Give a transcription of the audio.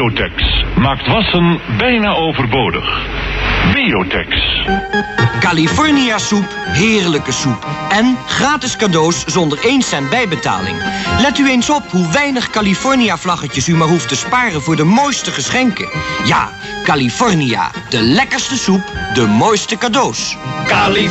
Biotex maakt wassen bijna overbodig. Biotex. California soep, heerlijke soep. En gratis cadeaus zonder 1 cent bijbetaling. Let u eens op hoe weinig California-vlaggetjes u maar hoeft te sparen voor de mooiste geschenken. Ja, California, de lekkerste soep, de mooiste cadeaus.